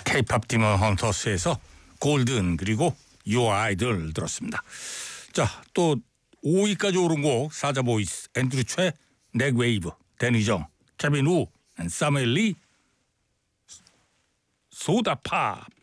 K-팝 디먼 헌터스에서 골든 그리고 Your Idol 들었습니다. 자, 또 5위까지 오른 곡 사자 보이스, 앤드류 최, 넥 웨이브, 데니정, 케빈 우, 사무엘 리, 소다팝.